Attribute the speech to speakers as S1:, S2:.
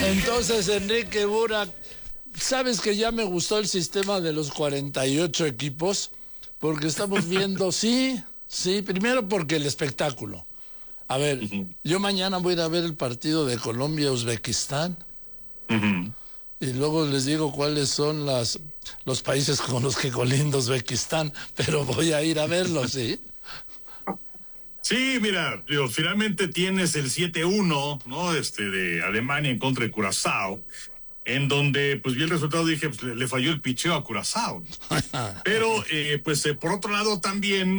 S1: Entonces, Enrique Burak, ¿sabes que ya me gustó el sistema de los 48 equipos? Porque estamos viendo, sí, primero porque el espectáculo. A ver, yo mañana voy a ir a ver el partido de Colombia-Uzbekistán. Y luego les digo cuáles son los países con los que colinda Uzbekistán, pero voy a ir a verlos, ¿sí?
S2: Sí, mira, finalmente tienes el 7-1, ¿no? De Alemania en contra de Curazao, en donde, pues vi el resultado y dije, pues le falló el picheo a Curazao. Pero, por otro lado también